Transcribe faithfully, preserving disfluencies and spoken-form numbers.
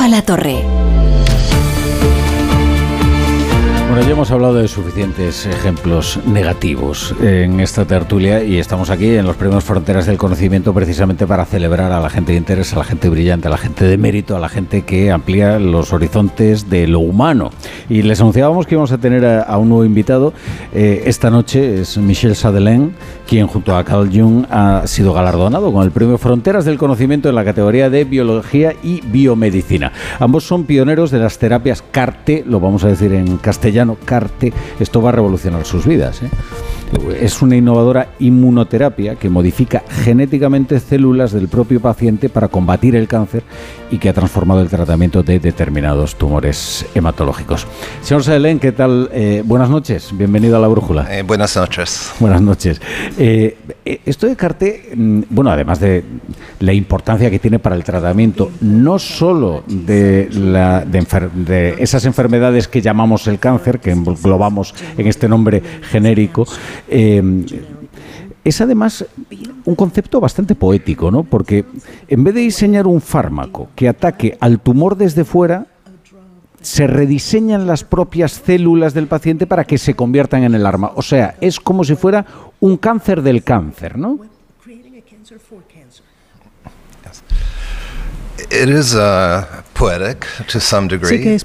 Eva La Torre. Bueno, ya hemos hablado de suficientes ejemplos negativos en esta tertulia y estamos aquí en los premios Fronteras del Conocimiento precisamente para celebrar a la gente de interés, a la gente brillante, a la gente de mérito, a la gente que amplía los horizontes de lo humano. Y les anunciábamos que íbamos a tener a, a un nuevo invitado. Eh, esta noche es Michel Sadelain, quien junto a Carl Jung ha sido galardonado con el premio Fronteras del Conocimiento en la categoría de Biología y Biomedicina. Ambos son pioneros de las terapias C A R T, lo vamos a decir en castellano, C A R T. Esto va a revolucionar sus vidas, ¿eh? Es una innovadora inmunoterapia que modifica genéticamente células del propio paciente para combatir el cáncer y que ha transformado el tratamiento de determinados tumores hematológicos. Señor Sadelain, ¿qué tal? Eh, buenas noches, bienvenido a La Brújula. Eh, buenas noches. Buenas noches. Eh, esto de C A R T, bueno, además de la importancia que tiene para el tratamiento, no solo de, la, de, enfer- de esas enfermedades que llamamos el cáncer, que englobamos en este nombre genérico, eh, es además un concepto bastante poético, ¿no? Porque en vez de diseñar un fármaco que ataque al tumor desde fuera, se rediseñan las propias células del paciente para que se conviertan en el arma. O sea, es como si fuera un cáncer del cáncer, ¿no? It is uh, poetic to some degree. Sí que es